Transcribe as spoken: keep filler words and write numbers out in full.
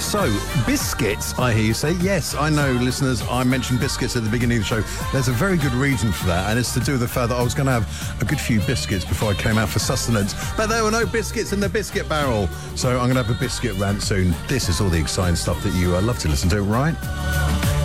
So, biscuits, I hear you say. Yes, I know, listeners, I mentioned biscuits at the beginning of the show. There's a very good reason for that, and it's to do with the fact that I was going to have a good few biscuits before I came out for sustenance, but there were no biscuits in the biscuit barrel. So I'm going to have a biscuit rant soon. This is all the exciting stuff that you uh, love to listen to, right?